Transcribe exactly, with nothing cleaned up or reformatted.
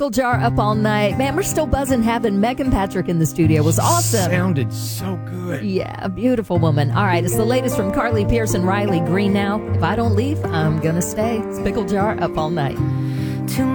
Pickle Jar Up All Night. Man, we're still buzzing having Megan Patrick in the studio. It was awesome. Sounded so good. Yeah, a beautiful woman. All right, it's the latest from Carly Pearce and Riley Green now. If I don't leave, I'm going to stay. It's Pickle Jar Up All Night.